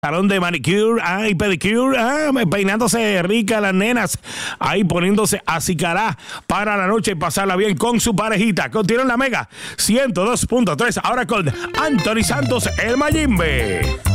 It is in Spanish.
salón de manicure y pedicure, peinándose rica las nenas, ahí poniéndose acicará para la noche y pasarla bien con su parejita. Continúa en la Mega 102.3, ahora con Anthony Santos, el Mayimbe.